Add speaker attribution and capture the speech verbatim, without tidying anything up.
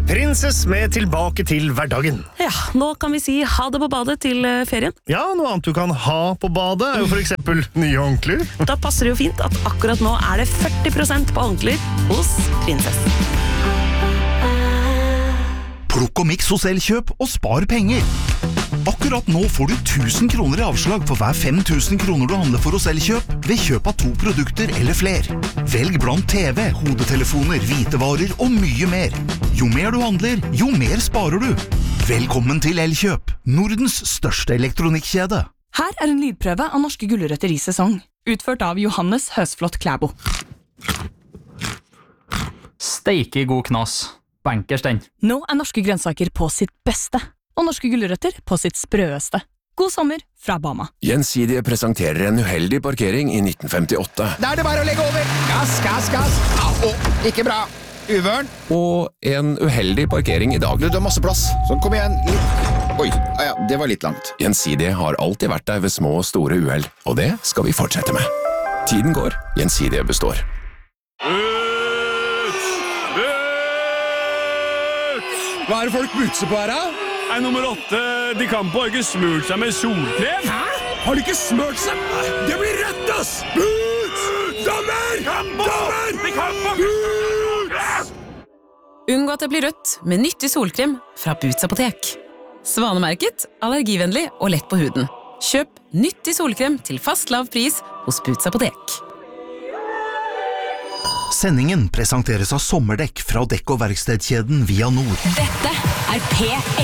Speaker 1: Princess med tilbake til hverdagen.
Speaker 2: Ja, nå kan vi si ha det på badet til eh, ferien.
Speaker 1: Ja, noe annet du kan ha på badet er jo for eksempel nye håndklær.
Speaker 2: Da passer det jo fint at akkurat nå er det førti prosent på håndklær hos Princess.
Speaker 3: Plukk og miks hos Elkjøp og spar penger. Akkurat nå får du tusen kroner i avslag for hver fem tusen kroner du handler for hos Elkjøp ved kjøp av to produkter eller fler. Velg blant T V, hodetelefoner, hvitevarer og mye mer. Jo mer du handler, jo mer sparer du. Velkommen til Elkjøp, Nordens største elektronikkjede.
Speaker 4: Her er en lydprøve av norske gulrøtter i sesong, utført av Johannes Høsflot Klæbo.
Speaker 5: Steike god knas. Bankers den.
Speaker 4: Nå er norske grønnsaker på sitt beste, og norske gulrøtter på sitt sprøeste. God sommer fra Bama.
Speaker 6: Gjensidige presenterer en uheldig parkering i nitten femtiåtte.
Speaker 7: Da er det bare å legge over. Gass, gass, gass. Au, ikke bra. Uvørn.
Speaker 6: Og en uheldig parkering i dag.
Speaker 7: Du, det er masse plass. Så kom igjen. Litt. Oi, ah, ja, det var litt langt.
Speaker 6: Gjensidige har alltid vært der ved små og store uheld, og det skal vi fortsette med. Tiden går, Gjensidige består.
Speaker 8: Hva er det folk butser på her, da? Er nummer åtte, de kan på ikke smurt seg med solkrem. Hæ? Har de ikke smurt seg? Det blir rett, ass! Buts! Dommer! Dommer! De kan på! Buts!
Speaker 9: Unngå at det blir rødt med nyttig solkrem fra Boots apotek. Svanemerket, allergivennlig og lett på huden. Kjøp nyttig solkrem til fast lav pris hos Boots apotek.
Speaker 3: Sendingen presenteres av sommerdekk fra dekk- og verkstedkjeden Via Nord.
Speaker 10: Dette er P